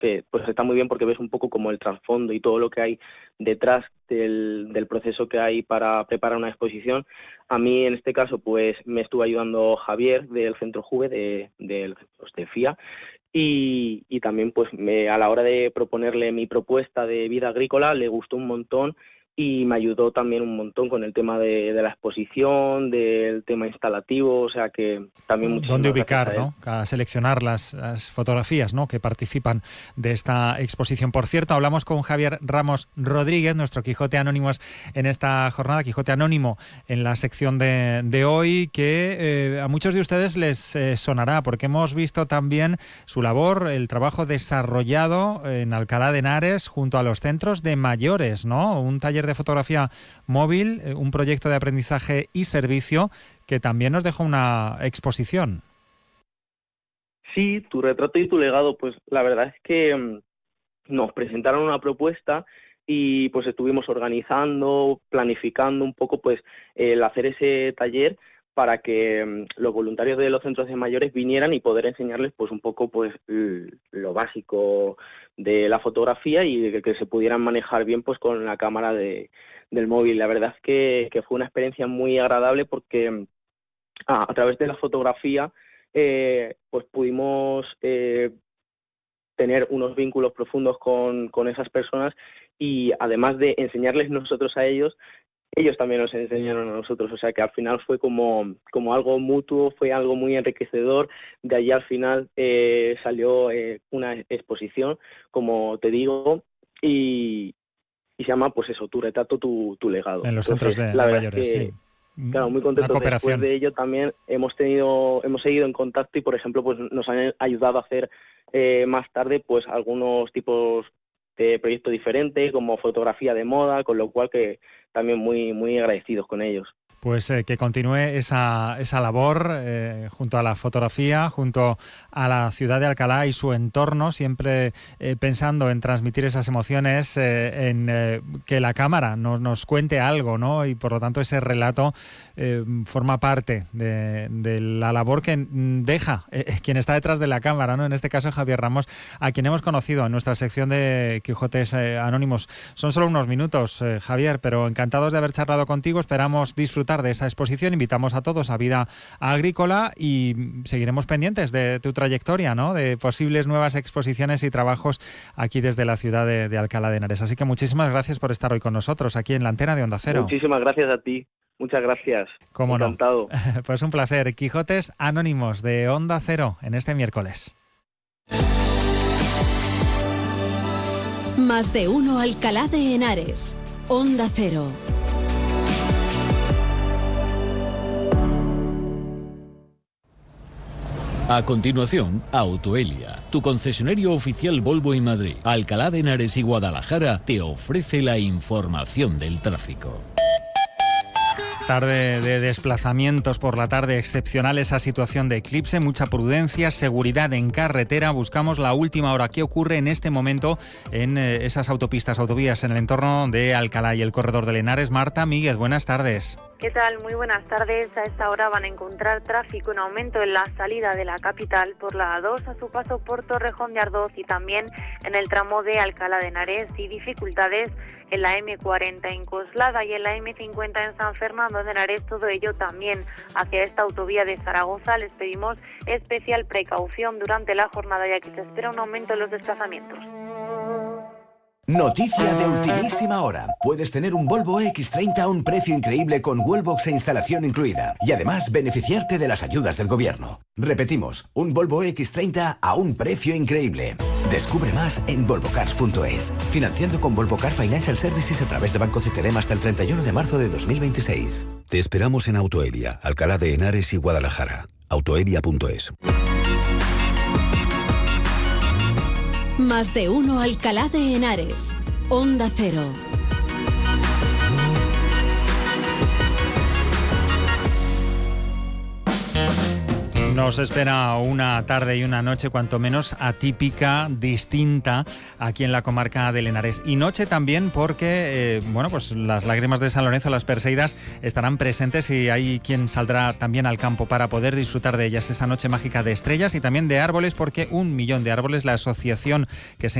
que pues está muy bien porque ves un poco como el trasfondo y todo lo que hay detrás del proceso que hay para preparar una exposición. A mí, en este caso, pues me estuvo ayudando Javier del Centro Juve de FIA, y también pues a la hora de proponerle mi propuesta de vida agrícola le gustó un montón y me ayudó también un montón con el tema de la exposición, del tema instalativo, o sea que también muchísimas ¿Dónde ubicar, gracias a él. ¿no? A seleccionar las fotografías, ¿no?, que participan de esta exposición. Por cierto, hablamos con Javier Ramos Rodríguez, nuestro Quijote Anónimos en esta jornada, Quijote Anónimo en la sección de hoy, que a muchos de ustedes les sonará, porque hemos visto también su labor, el trabajo desarrollado en Alcalá de Henares junto a los centros de mayores, ¿no? Un taller de fotografía móvil, un proyecto de aprendizaje y servicio que también nos dejó una exposición. Sí, tu retrato y tu legado, pues la verdad es que nos presentaron una propuesta y pues estuvimos organizando, planificando un poco pues el hacer ese taller para que los voluntarios de los centros de mayores vinieran y poder enseñarles pues un poco pues lo básico de la fotografía y que se pudieran manejar bien pues con la cámara del móvil. La verdad es que fue una experiencia muy agradable porque a través de la fotografía pues pudimos tener unos vínculos profundos con esas personas y además de enseñarles nosotros a ellos también nos enseñaron a nosotros, o sea que al final fue como algo mutuo, fue algo muy enriquecedor. De allí al final salió una exposición, como te digo, y se llama pues eso, tu retrato, tu legado. En los Entonces, centros de la verdad mayores, es que, sí. claro, muy contentos. Después de ello también hemos seguido en contacto y, por ejemplo, pues nos han ayudado a hacer más tarde pues algunos tipos de proyectos diferentes, como fotografía de moda, con lo cual que también muy, muy agradecidos con ellos. Pues que continúe esa labor junto a la fotografía, junto a la ciudad de Alcalá y su entorno, siempre pensando en transmitir esas emociones, en que la cámara nos cuente algo, ¿no? Y por lo tanto ese relato forma parte de la labor que deja quien está detrás de la cámara, ¿no? En este caso Javier Ramos, a quien hemos conocido en nuestra sección de Quijotes Anónimos. Son solo unos minutos, Javier, pero encantados de haber charlado contigo. Esperamos disfrutar de esa exposición. Invitamos a todos a Vida Agrícola y seguiremos pendientes de tu trayectoria, ¿no?, de posibles nuevas exposiciones y trabajos aquí desde la ciudad de Alcalá de Henares. Así que muchísimas gracias por estar hoy con nosotros aquí en la antena de Onda Cero. Muchísimas gracias a ti. Muchas gracias. ¿Cómo no? Encantado. Pues un placer. Quijotes Anónimos de Onda Cero en este miércoles. Más de uno Alcalá de Henares. Onda Cero. A continuación, Autoelia, tu concesionario oficial Volvo en Madrid, Alcalá de Henares y Guadalajara, te ofrece la información del tráfico. Tarde de desplazamientos por la tarde excepcional, esa situación de eclipse, mucha prudencia, seguridad en carretera. Buscamos la última hora. ¿Qué ocurre en este momento en esas autovías en el entorno de Alcalá y el corredor de Henares? Marta Míguez, buenas tardes. ¿Qué tal? Muy buenas tardes. A esta hora van a encontrar tráfico en aumento en la salida de la capital por la A2 a su paso por Torrejón de Ardoz y también en el tramo de Alcalá de Henares, y dificultades en la M40 en Coslada y en la M50 en San Fernando de Henares. Todo ello también hacia esta autovía de Zaragoza. Les pedimos especial precaución durante la jornada, ya que se espera un aumento en los desplazamientos. Noticia de ultimísima hora. Puedes tener un Volvo X30 a un precio increíble con Wallbox e instalación incluida. Y además beneficiarte de las ayudas del gobierno. Repetimos, un Volvo X30 a un precio increíble. Descubre más en volvocars.es. Financiando con Volvo Car Financial Services a través de Banco CTLM hasta el 31 de marzo de 2026. Te esperamos en Autoelia, Alcalá de Henares y Guadalajara. Autoelia.es. Más de uno Alcalá de Henares. Onda Cero. Nos espera una tarde y una noche cuanto menos atípica, distinta aquí en la comarca del Henares. Y noche también porque, pues las lágrimas de San Lorenzo, las Perseidas, estarán presentes y hay quien saldrá también al campo para poder disfrutar de ellas. Esa noche mágica de estrellas y también de árboles, porque 1 millón de árboles, la asociación que se